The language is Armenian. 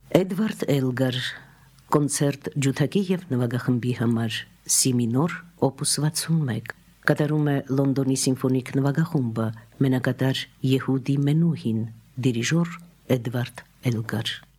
Էդվարդ Էլգար կոնցերտ ջութակի եւ նվագախմբի համար սի մինոր օպուս 61 կատարում է Լոնդոնի սիմֆոնիկ նվագախումբը, մենակատար Եհուդի Մենուհին, դիրիժոր Էդվարդ Էլգար։